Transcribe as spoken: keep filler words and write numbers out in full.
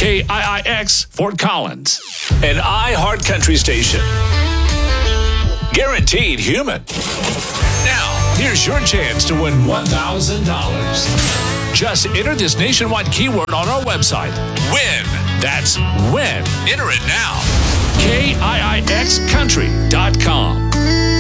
K I I X Fort Collins. An iHeart Country station. Guaranteed human. Now, here's your chance to win one thousand dollars. Just enter this nationwide keyword on our website. Win. That's win. Enter it now. K I I X country dot com.